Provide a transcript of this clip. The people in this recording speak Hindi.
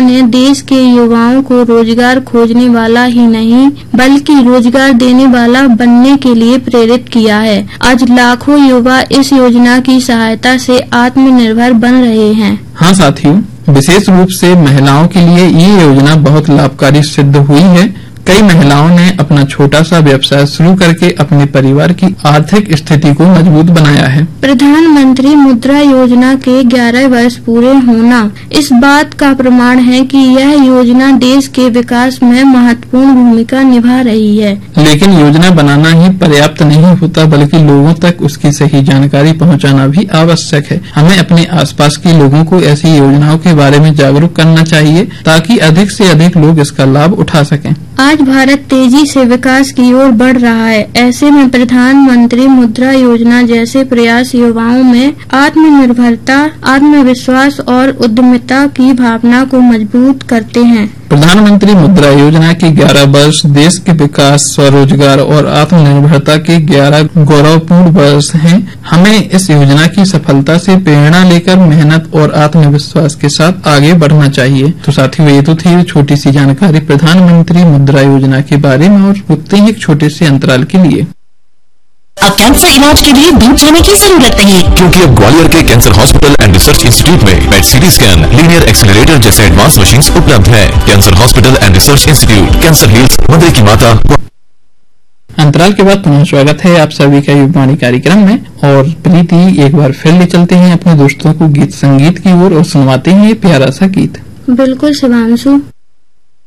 ने देश के युवाओं को रोजगार खोजने वाला ही नहीं बल्कि रोजगार देने वाला बनने के लिए प्रेरित किया है। आज लाखों युवा इस योजना की सहायता से आत्मनिर्भर बन रहे हैं। हाँ साथियों, विशेष रूप से महिलाओं के लिए ये योजना बहुत लाभकारी सिद्ध हुई है। कई महिलाओं ने अपना छोटा सा व्यवसाय शुरू करके अपने परिवार की आर्थिक स्थिति को मजबूत बनाया है। प्रधानमंत्री मुद्रा योजना के 11 वर्ष पूरे होना इस बात का प्रमाण है कि यह योजना देश के विकास में महत्वपूर्ण भूमिका निभा रही है। लेकिन योजना बनाना ही पर्याप्त नहीं होता, बल्कि लोगों तक उसकी सही जानकारी पहुंचाना भी आवश्यक है। हमें अपने आसपास के लोगों को ऐसी योजनाओं के बारे में जागरूक करना चाहिए ताकि अधिक से अधिक लोग इसका लाभ उठा सकें। आज भारत तेजी से विकास की ओर बढ़ रहा है। ऐसे में प्रधानमंत्री मुद्रा योजना जैसे प्रयास युवाओं में आत्मनिर्भरता, आत्मविश्वास और उद्यमिता की भावना को मजबूत करते हैं। प्रधानमंत्री मुद्रा योजना के 11 वर्ष देश के विकास, स्वरोजगार और आत्मनिर्भरता के 11 गौरवपूर्ण वर्ष हैं। हमें इस योजना की सफलता से प्रेरणा लेकर मेहनत और आत्मविश्वास के साथ आगे बढ़ना चाहिए। तो साथियों, ये तो थी छोटी सी जानकारी प्रधानमंत्री मुद्रा योजना के बारे में, और रुकते हैं एक छोटे से अंतराल के लिए। अब कैंसर इलाज के लिए दूर जाने की जरूरत नहीं, क्योंकि अब ग्वालियर के cancer hospital and research institute में पेट सीटी स्कैन, लीनियर एक्सेलरेटर जैसे एडवांस मशीन्स उपलब्ध है। Cancer hospital and research institute, cancer hills, mother की माता। अंतराल के बाद पुनः स्वागत है आप सभी का युगवाणी कार्यक्रम में। और प्रीति, एक बार फिर ले चलते हैं अपने दोस्तों को गीत संगीत की ओर और सुनवाते हैं प्यारा सा गीत। बिल्कुल शिवांशु।